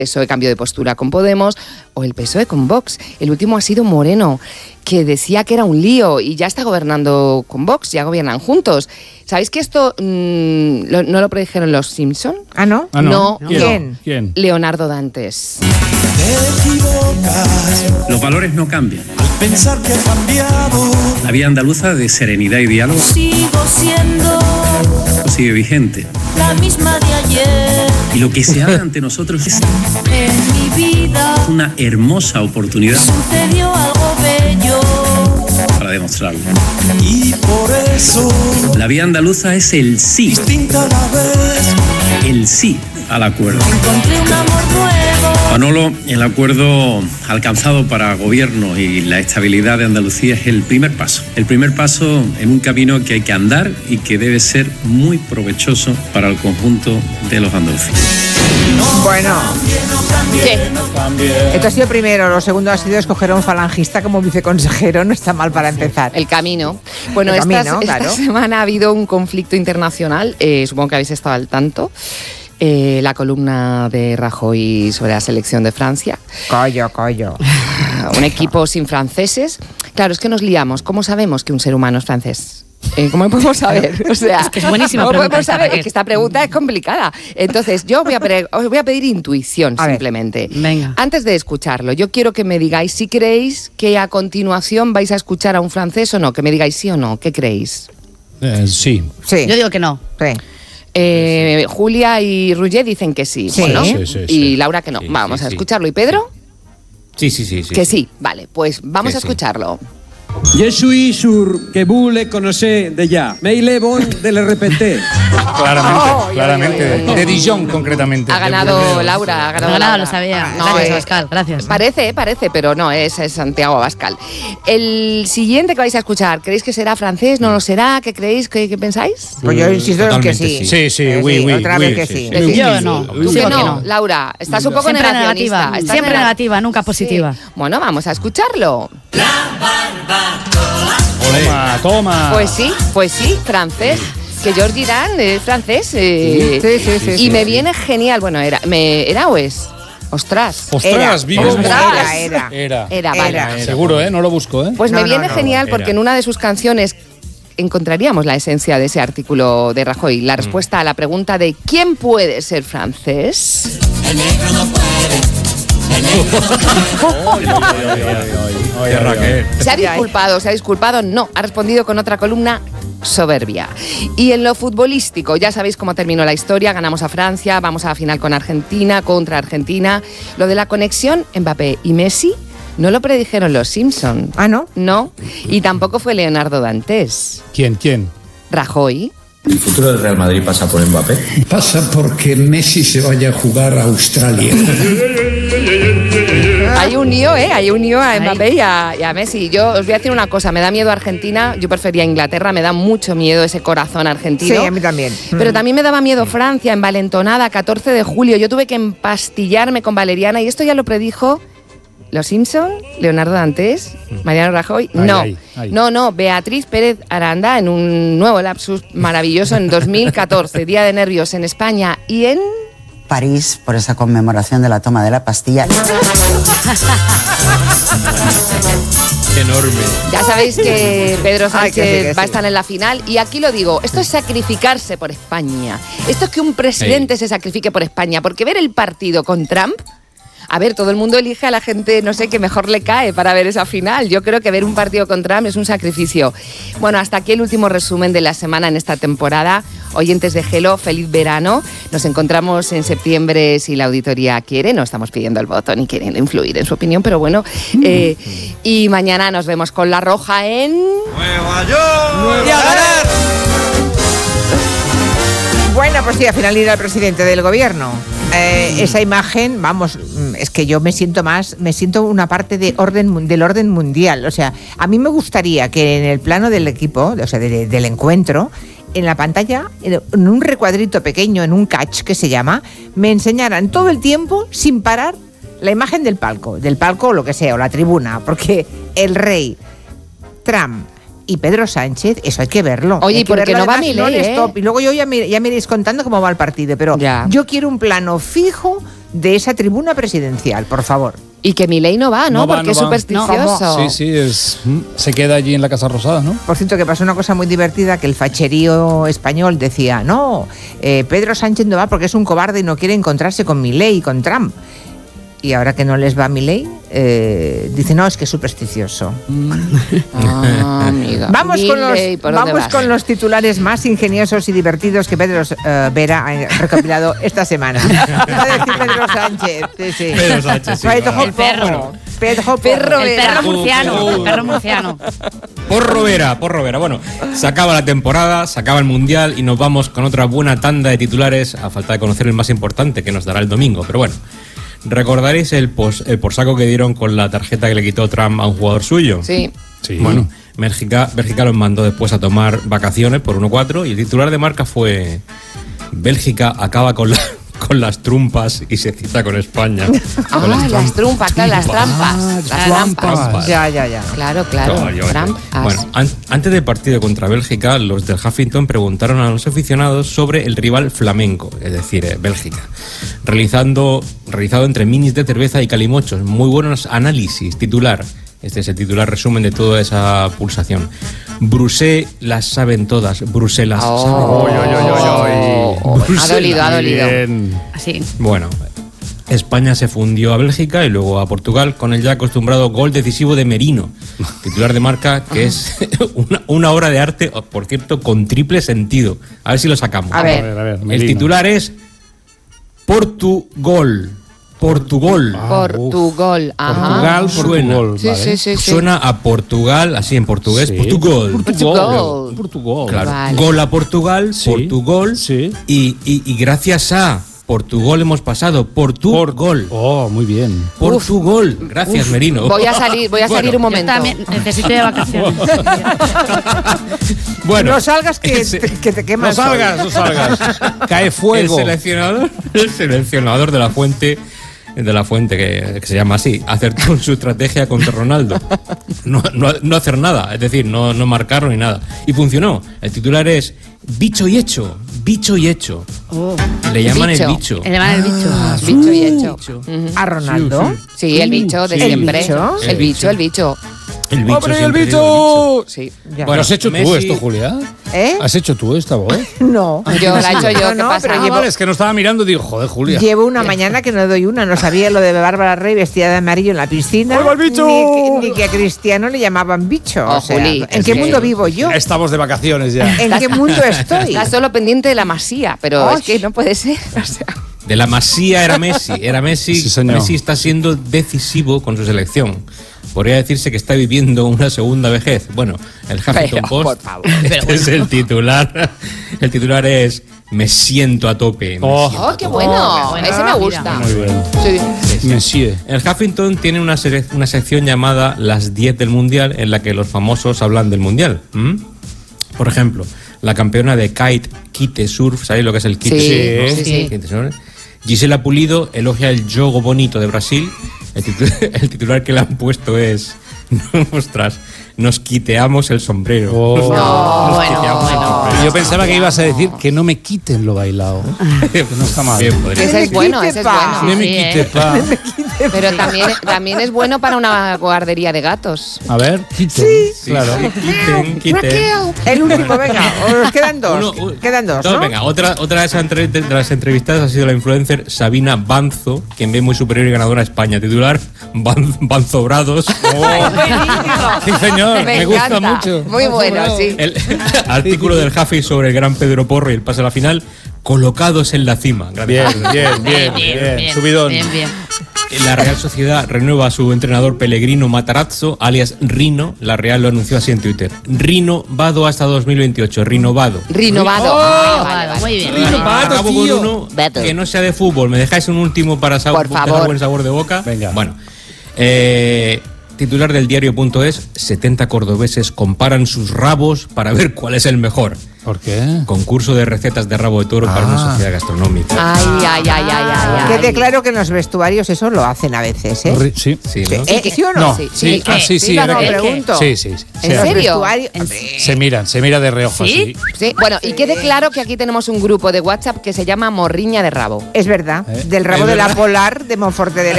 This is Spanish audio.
PSOE cambió de postura con Podemos, o el PSOE con Vox. El último ha sido Moreno, que decía que era un lío y ya está gobernando con Vox, ya gobiernan juntos. ¿Sabéis que esto no lo predijeron los Simpson? ¿Ah, no? No. ¿Quién? Leonardo Dantes. Los valores no cambian. Al pensar que he cambiado. La vía andaluza de serenidad y diálogo sigo siendo sigue vigente. la misma de ayer. Y lo que se haga ante nosotros es En mi vida una hermosa oportunidad sucedió algo bello. para demostrarlo. Y por eso, La vía andaluza es el sí, distinta a la vez. el sí al acuerdo. Encontré un amor nuevo. Manolo, el acuerdo alcanzado para gobierno y la estabilidad de Andalucía es el primer paso. El primer paso en un camino que hay que andar y que debe ser muy provechoso para el conjunto de los andaluces. Bueno, ¿Qué? esto ha sido primero. Lo segundo ha sido escoger a un falangista como viceconsejero. No está mal para empezar. El camino. Bueno, El camino, esta claro. semana ha habido un conflicto internacional, supongo que habéis estado al tanto. La columna de Rajoy sobre la selección de Francia. Callo. Un equipo sin franceses. Claro, es que nos liamos. ¿Cómo sabemos que un ser humano es francés? ¿Cómo podemos saber? O sea, Es que es buenísima ¿cómo pregunta podemos esta, saber? Raquel. Es que esta pregunta es complicada. Entonces, yo os voy a pedir intuición, A ver. simplemente. Venga. Antes de escucharlo, yo quiero que me digáis si creéis que a continuación vais a escuchar a un francés o no. Que me digáis sí o no. ¿Qué creéis? Sí. Sí. Yo digo que no. Sí. Julia y Roger dicen que sí, Sí. ¿no? Sí. Y Laura que no. Sí, Vamos sí, a sí. escucharlo. ¿Y Pedro? Sí. Que sí. Vale, pues vamos Que a sí. escucharlo. Je suis sûr que vous le connaissez déjà, mais il est bon de le répéter. Claramente. De Dijon, concretamente. Ha ganado Laura. Ha ganado No, Laura. lo sabía. No, Gracias, Abascal. Gracias. Parece, pero no, es Santiago Abascal. El siguiente que vais a escuchar, ¿creéis que será francés? ¿No lo será? ¿Qué creéis? ¿Qué pensáis? Pues yo insisto en que Totalmente sí. sí. Oui, Otra vez que sí. sí. Decís Yo que sí. no. ¿Tú Digo que que no? no. Laura, estás un poco Siempre negacionista. negativa. Estás Siempre negativa, nunca positiva. Sí. Bueno, vamos a escucharlo. Toma. Pues sí, francés. Que Georges Girán es francés. Sí. Y me viene genial. Bueno, ¿era o es? Ostras. Ostras, vives muy Era. Era, vale. Era. Seguro, no lo busco, Pues No, me no, viene no, genial porque era. en una de sus canciones encontraríamos la esencia de ese artículo de Rajoy. La respuesta a la pregunta de ¿quién puede ser francés? Oye, Raquel. ¿Se ha disculpado? No. Ha respondido con otra columna soberbia. Y en lo futbolístico, ya sabéis cómo terminó la historia. Ganamos a Francia, vamos a la final con Argentina, contra Argentina. Lo de la conexión Mbappé y Messi no lo predijeron los Simpson. Ah, ¿no? No. Y tampoco fue Leonardo Dantes. ¿Quién? Rajoy. ¿El futuro del Real Madrid pasa por Mbappé? Pasa porque Messi se vaya a jugar a Australia. Hay un lío, a Mbappé y a Messi. Yo os voy a decir una cosa, me da miedo Argentina, yo prefería Inglaterra, me da mucho miedo ese corazón argentino. Sí, a mí también. Pero también me daba miedo Francia, envalentonada, 14 de julio. Yo tuve que empastillarme con valeriana y esto ya lo predijo los Simpson, Leonardo Dantes, Mariano Rajoy. No, Beatriz Pérez Aranda en un nuevo lapsus maravilloso en 2014, Día de Nervios en España y en... París, por esa conmemoración de la toma de la Bastilla. Enorme. Ya sabéis que Pedro Sánchez que sí. va a estar en la final y aquí lo digo, esto es sacrificarse por España. Esto es que un presidente se sacrifique por España, porque ver el partido con Trump, a ver, todo el mundo elige a la gente, no sé, que mejor le cae para ver esa final. Yo creo que ver un partido con Trump es un sacrificio. Bueno, hasta aquí el último resumen de la semana en esta temporada. Oyentes de Gelo, feliz verano. Nos encontramos en septiembre si la auditoría quiere. No estamos pidiendo el voto ni quieren influir en su opinión, pero bueno. Y mañana nos vemos con La Roja en... ¡Nueva York! ¡Y a ganar! Bueno, pues sí, al final irá el presidente del gobierno. Esa imagen, vamos, es que yo me siento una parte del orden mundial. O sea, a mí me gustaría que en el plano del equipo, o sea, del encuentro, en la pantalla, en un recuadrito pequeño, en un catch que se llama, me enseñaran todo el tiempo, sin parar, la imagen del palco o lo que sea, o la tribuna, porque el rey, Trump y Pedro Sánchez, eso hay que verlo. Oye, hay ¿y por qué no va Milei, stop. Y luego yo ya me iréis contando cómo va el partido, pero Ya. yo quiero un plano fijo de esa tribuna presidencial, por favor. Y que Milei no va, ¿no? Porque es supersticioso. Sí, se queda allí en la Casa Rosada, ¿no? Por cierto, que pasó una cosa muy divertida, que el facherío español decía, no, Pedro Sánchez no va porque es un cobarde y no quiere encontrarse con Milei y con Trump. Y ahora que no les va Milei, dice, no, es que es supersticioso. Amiga. Vamos Milei, con los titulares más ingeniosos y divertidos que Pedro Vera ha recopilado esta semana. Va a decir Pedro Sánchez. Sí. Pedro Sánchez, sí. El perro. El perro murciano. Porro Vera. Bueno, se acaba la temporada, se acaba el Mundial y nos vamos con otra buena tanda de titulares, a falta de conocer el más importante que nos dará el domingo. Pero bueno, ¿recordaréis el porsaco que dieron con la tarjeta que le quitó Trump a un jugador suyo? Sí. Bueno, Bélgica los mandó después a tomar vacaciones por 1-4 y el titular de Marca fue: Bélgica acaba con las trumpas y se cita con España. Las trumpas, claro, las trampas. Las trampas. Ya. Claro. Bueno, antes del partido contra Bélgica, los del Huffington preguntaron a los aficionados sobre el rival flamenco, es decir, Bélgica, realizado entre minis de cerveza y calimochos. Muy buenos análisis. Titular. Este es el titular resumen de toda esa pulsación. Bruselas las saben todas. Bruselas Ha dolido. Bien. Así. Bueno, España se fundió a Bélgica y luego a Portugal con el ya acostumbrado gol decisivo de Merino, titular de Marca, que es una obra de arte, por cierto, con triple sentido. A ver si lo sacamos. A ver, el titular es Portugal. Portugal. Portugal suena. Sí. Suena a Portugal, así en portugués. Sí. Portugal. Claro. Vale. Gol a Portugal, Portugal. Sí. Y gracias a Portugal hemos pasado. Portugal. Muy bien. Portugal. Gracias, Merino. Voy a salir un momento. Yo también necesito de vacaciones. Bueno, no salgas que te quemas. No salgas. Cae fuego. El seleccionador de la fuente que se llama así, acertó en su estrategia contra Ronaldo. No hacer nada, es decir, no marcarlo ni nada. Y funcionó. El titular es bicho y hecho. Le llaman el bicho. Le llaman el bicho. Bicho y hecho. ¿A Ronaldo? Sí, el bicho de siempre. El bicho. El bicho. el bicho! Sí. Bueno, ¿has hecho tú esto, Julia? ¿Has hecho tú esta voz? No. Yo la he hecho yo. ¿Qué pasa? Vale, es que no estaba mirando y digo, joder, Julia. Llevo una mañana que no doy una. No sabía lo de Bárbara Rey vestida de amarillo en la piscina. ¡Oiga el bicho! Ni que a Cristiano le llamaban bicho. Oh, Juli, ¿en qué mundo vivo yo? Estamos de vacaciones ya. ¿En qué mundo estoy? Está solo pendiente de la Masía, pero es que no puede ser. O sea. De la Masía era Messi. Sí, señor. Messi está siendo decisivo con su selección. Podría decirse que está viviendo una segunda vejez. Bueno, el Huffington Post, por favor. Es el titular. El titular es: me siento a tope. Qué bueno. Ese me gusta. Muy bien. Sí. Monsieur. El Huffington tiene una sección llamada Las 10 del Mundial, en la que los famosos hablan del Mundial. Por ejemplo, la campeona de kite surf, ¿sabéis lo que es el kite surf? Sí. Kite surf. Gisela Pulido elogia el jogo bonito de Brasil. El titular que le han puesto es: ostras, nos quiteamos el sombrero. Yo pensaba que ibas a decir que no me quiten lo bailado. Que no está mal. Ese es bueno. No me quite, pa. Pero también es bueno para una guardería de gatos. A ver, quiten. Sí, claro. Quiten. El último, venga. Os quedan dos. Quedan dos, ¿no? Venga, otra de las entrevistadas ha sido la influencer Sabina Banzo, quien ve muy superior y ganadora a España. Titular: Banzobrados. Sí, señor, me gusta encanta. mucho. Muy bueno, sí. El artículo del Huffy sobre el gran Pedro Porro y el pase a la final, colocados en la cima. Bien. Subidón. Bien. La Real Sociedad renueva a su entrenador Pellegrino Matarazzo, alias Rino. La Real lo anunció así en Twitter: Rino Vado hasta 2028. Rinovado. Vale. Muy bien. Acabo con uno que no sea de fútbol. ¿Me dejáis un último para dejar buen sabor de boca? Venga. Bueno, titular del diario.es: 70 cordobeses comparan sus rabos para ver cuál es el mejor. ¿Por qué? Concurso de recetas de rabo de toro para una sociedad gastronómica. Ay. Quede claro que en los vestuarios eso lo hacen a veces, ¿eh? Sí. Sí, ¿no? ¿Sí o no? No, sí. Sí, no, pregunto. Sí. ¿En serio? Se mira de reojo, ¿Sí? Sí. Bueno, y quede claro que aquí tenemos un grupo de WhatsApp que se llama Morriña de Rabo. Es verdad. Del rabo de la Polar de Monforte de